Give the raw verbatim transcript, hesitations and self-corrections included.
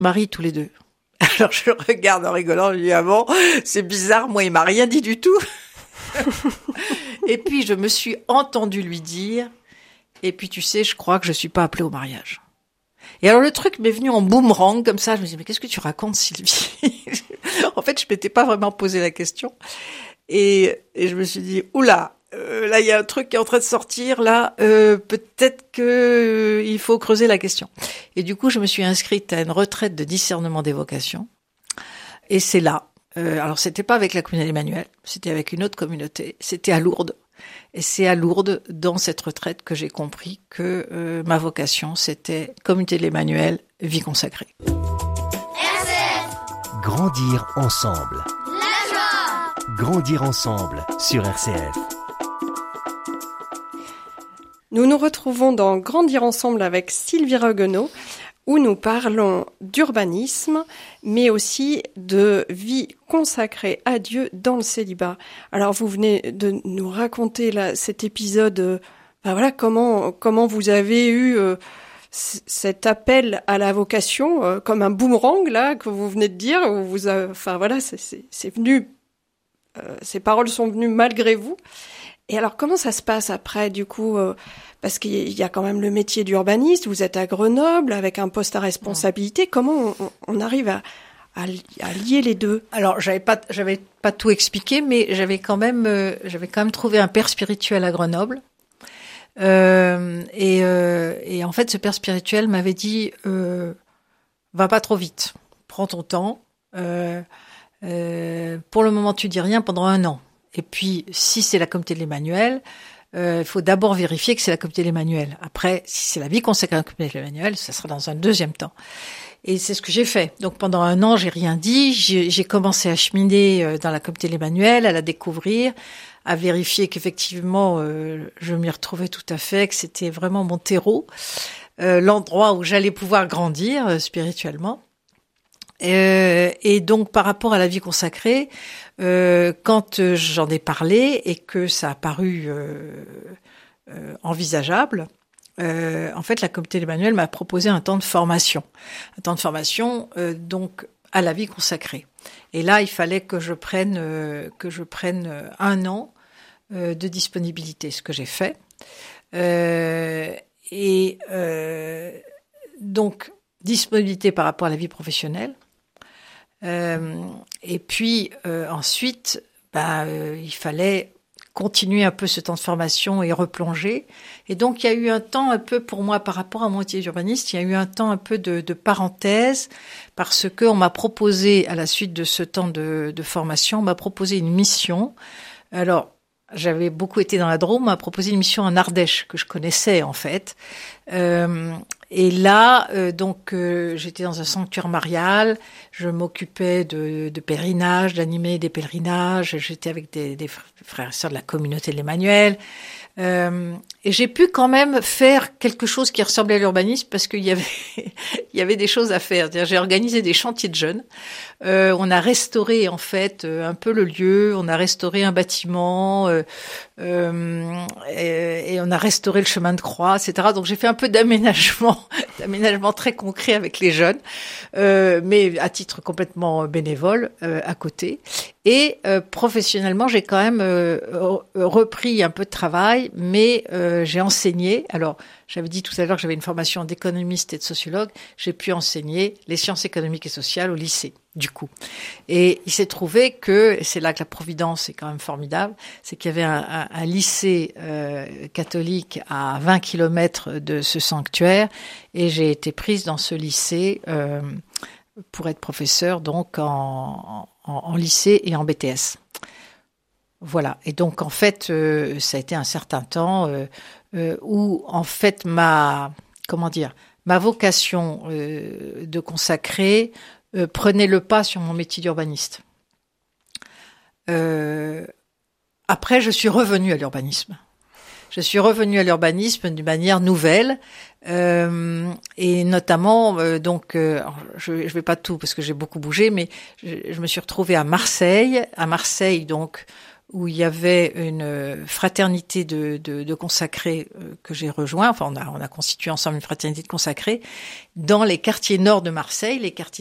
mari tous les deux. Alors je le regarde en rigolant, je lui dis ah bon, c'est bizarre, moi il m'a rien dit du tout. Et puis je me suis entendue lui dire, et puis tu sais, je crois que je suis pas appelée au mariage. Et alors le truc m'est venu en boomerang comme ça, je me dis mais qu'est-ce que tu racontes Sylvie? En fait je m'étais pas vraiment posé la question, et, et je me suis dit oula, euh, là il y a un truc qui est en train de sortir, là euh, peut-être que euh, il faut creuser la question. Et du coup je me suis inscrite à une retraite de discernement des vocations, et c'est là. Euh, alors c'était pas avec la communauté Emmanuel, c'était avec une autre communauté, c'était à Lourdes. Et c'est à Lourdes, dans cette retraite, que j'ai compris que euh, ma vocation, c'était communauté de l'Emmanuel, vie consacrée. R C F. Grandir ensemble. La joie. Grandir ensemble sur R C F. Nous nous retrouvons dans Grandir ensemble avec Sylvie Ragueneau, où nous parlons d'urbanisme, mais aussi de vie consacrée à Dieu dans le célibat. Alors, vous venez de nous raconter là, cet épisode, euh, ben voilà, comment comment vous avez eu euh, c- cet appel à la vocation, euh, comme un boomerang là que vous venez de dire, où vous, avez, enfin voilà, c'est, c'est, c'est venu, euh, ces paroles sont venues malgré vous. Et alors, comment ça se passe après, du coup euh, parce qu'il y a quand même le métier d'urbaniste, vous êtes à Grenoble avec un poste à responsabilité. Comment on, on arrive à, à, à lier les deux? Alors, j'avais pas, j'avais pas tout expliqué, mais j'avais quand même, euh, j'avais quand même trouvé un père spirituel à Grenoble. Euh, et, euh, et en fait, ce père spirituel m'avait dit, euh, va pas trop vite, prends ton temps. Euh, euh, pour le moment, tu dis rien pendant un an. Et puis, si c'est la communauté de l'Emmanuel, il euh, faut d'abord vérifier que c'est la communauté de l'Emmanuel. Après, si c'est la vie consacrée à la communauté de l'Emmanuel, ça sera dans un deuxième temps. Et c'est ce que j'ai fait. Donc pendant un an, j'ai rien dit. J'ai, j'ai commencé à cheminer dans la communauté de l'Emmanuel, à la découvrir, à vérifier qu'effectivement, euh, je m'y retrouvais tout à fait, que c'était vraiment mon terreau, euh, l'endroit où j'allais pouvoir grandir euh, spirituellement. Euh, et donc par rapport à la vie consacrée, euh, quand euh, j'en ai parlé et que ça a paru euh, euh, envisageable, euh, en fait la communauté de l'Emmanuel m'a proposé un temps de formation, un temps de formation euh, donc à la vie consacrée. Et là il fallait que je prenne euh, que je prenne un an euh, de disponibilité, ce que j'ai fait. Euh, et euh, donc disponibilité par rapport à la vie professionnelle. Euh, et puis euh, ensuite, bah, euh, il fallait continuer un peu ce temps de formation et replonger. Et donc il y a eu un temps un peu pour moi par rapport à mon métier d'urbaniste, il y a eu un temps un peu de, de parenthèse parce que on m'a proposé à la suite de ce temps de, de formation, on m'a proposé une mission. Alors j'avais beaucoup été dans la Drôme, on m'a proposé une mission en Ardèche que je connaissais en fait. Euh, Et là, euh, donc, euh, j'étais dans un sanctuaire marial. Je m'occupais de, de pèlerinage, d'animer des pèlerinages. J'étais avec des, des frères et sœurs de la communauté de l'Emmanuel. Euh, et j'ai pu quand même faire quelque chose qui ressemblait à l'urbanisme parce qu'il y avait, il y avait des choses à faire. C'est-à-dire, j'ai organisé des chantiers de jeunes. Euh, on a restauré en fait un peu le lieu. On a restauré un bâtiment euh, euh, et, et on a restauré le chemin de croix, et cetera. Donc j'ai fait un peu d'aménagement, d'aménagement très concret avec les jeunes, euh, mais à titre complètement bénévole euh, à côté. Et euh, professionnellement, j'ai quand même euh, repris un peu de travail, mais euh, j'ai enseigné. Alors, j'avais dit tout à l'heure que j'avais une formation d'économiste et de sociologue. J'ai pu enseigner les sciences économiques et sociales au lycée, du coup. Et il s'est trouvé que, et c'est là que la providence est quand même formidable, c'est qu'il y avait un, un, un lycée euh, catholique à vingt kilomètres de ce sanctuaire, et j'ai été prise dans ce lycée euh, pour être professeure, donc en, en, en lycée et en B T S. Voilà. Et donc, en fait, euh, ça a été un certain temps euh, euh, où, en fait, ma, comment dire, ma vocation euh, de consacrer euh, prenait le pas sur mon métier d'urbaniste. Euh, après, je suis revenue à l'urbanisme. Je suis revenue à l'urbanisme d'une manière nouvelle, euh, et notamment, euh, donc, euh, je ne vais pas tout parce que j'ai beaucoup bougé, mais je, je me suis retrouvée à Marseille, à Marseille, donc, où il y avait une fraternité de, de, de consacrés euh, que j'ai rejoint. Enfin, on a, on a constitué ensemble une fraternité de consacrés dans les quartiers nord de Marseille. Les quartiers